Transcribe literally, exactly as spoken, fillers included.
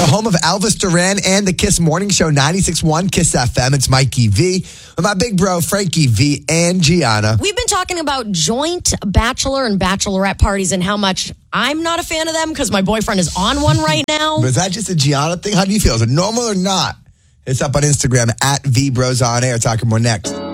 home of Elvis Duran and the Kiss Morning Show, ninety-six point one Kiss F M. It's Mikey V with my big bro, Frankie V and Gianna. We've been talking about joint bachelor and bachelorette parties and how much I'm not a fan of them because my boyfriend is on one right now. But is that just a Gianna thing? How do you feel? Is it normal or not? It's up on Instagram at V Bros On Air. Talking more next.